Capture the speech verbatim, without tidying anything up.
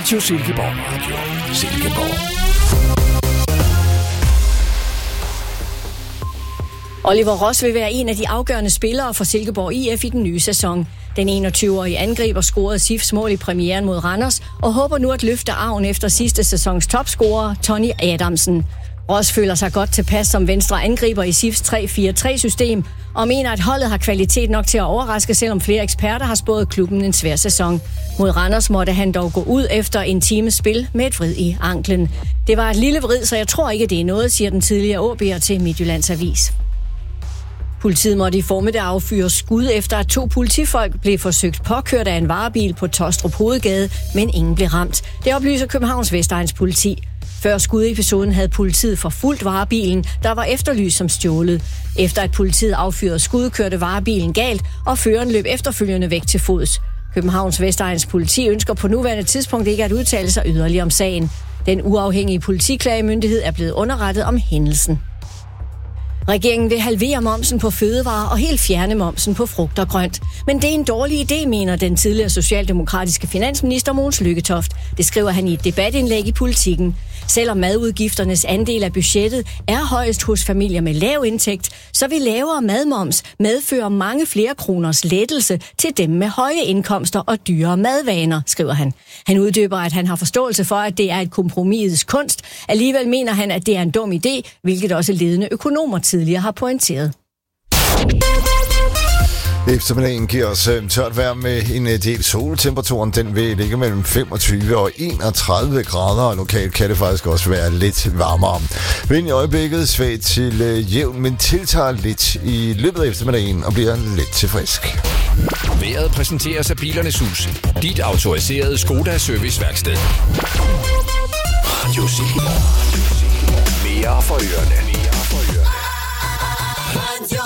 Radio Silkeborg Radio. Silkeborg. Oliver Ross vil være en af de afgørende spillere for Silkeborg I F i den nye sæson. Den enogtyve-årige angriber scorede S I F's mål i premieren mod Randers og håber nu at løfte arven efter sidste sæsons topscorer Tony Adamsen. Ross føler sig godt tilpas som venstre angriber i S I F's tre fire tre-system og mener, at holdet har kvalitet nok til at overraske, selvom flere eksperter har spået klubben en svær sæson. Mod Randers måtte han dog gå ud efter en times spil med et vrid i anklen. Det var et lille vrid, så jeg tror ikke, det er noget, siger den tidligere O B'er til Midtjyllands Avis. Politiet måtte i formiddag affyre skud efter, at to politifolk blev forsøgt påkørt af en varebil på Tostrup Hovedgade, men ingen blev ramt. Det oplyser Københavns Vestegns politi. Før skudepisoden havde politiet forfulgt varebilen, der var efterlyst som stjålet. Efter at politiet affyrede skud, kørte varebilen galt, og føreren løb efterfølgende væk til fods. Københavns Vestegns politi ønsker på nuværende tidspunkt ikke at udtale sig yderligere om sagen. Den uafhængige politiklagemyndighed er blevet underrettet om hændelsen. Regeringen vil halvere momsen på fødevarer og helt fjerne momsen på frugt og grønt. Men det er en dårlig idé, mener den tidligere socialdemokratiske finansminister Mogens Lykketoft. Det skriver han i et debatindlæg i Politikken. Selvom madudgifternes andel af budgettet er højest hos familier med lav indtægt, så vil lavere madmoms medføre mange flere kroners lettelse til dem med høje indkomster og dyre madvaner, skriver han. Han uddyber, at han har forståelse for, at det er et kompromisets kunst. Alligevel mener han, at det er en dum idé, hvilket også ledende økonomer tidligere har pointeret. Eftermiddagen giver os tørt vejr med en del sol. Temperaturen den vil ligge mellem femogtyve og enogtredive grader, og lokalt kan det faktisk også være lidt varmere. Vind i øjeblikket svag til øh, jævn, men tiltager lidt i løbet af eftermiddagen og bliver lidt til frisk. Vejret præsenteres af Bilernes Hus. Dit autoriserede Skoda serviceværksted. Radio Silkeborg. Mere for ørerne. Mere for ørerne.